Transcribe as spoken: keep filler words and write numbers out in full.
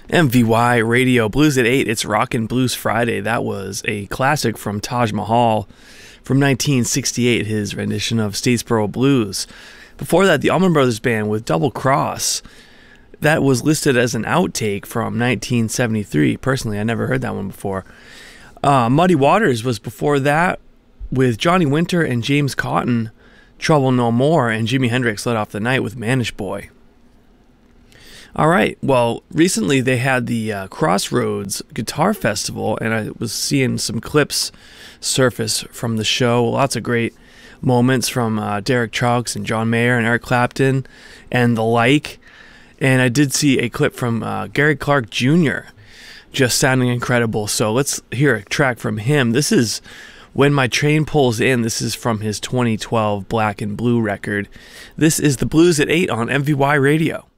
M V Y Radio, Blues at eight, it's Rockin' Blues Friday. That was a classic from Taj Mahal from nineteen sixty-eight, his rendition of Statesboro Blues. Before that, the Allman Brothers Band with Double Cross. That was listed as an outtake from nineteen seventy-three. Personally, I never heard that one before. Uh, Muddy Waters was before that with Johnny Winter and James Cotton, Trouble No More, and Jimi Hendrix led off the night with Mannish Boy. All right, well, recently they had the uh, Crossroads Guitar Festival, and I was seeing some clips surface from the show. Lots of great moments from uh, Derek Trucks and John Mayer and Eric Clapton and the like. And I did see a clip from uh, Gary Clark Junior just sounding incredible. So let's hear a track from him. This is When My Train Pulls In. This is from his twenty twelve Black and Blue record. This is the Blues at eight on M V Y Radio.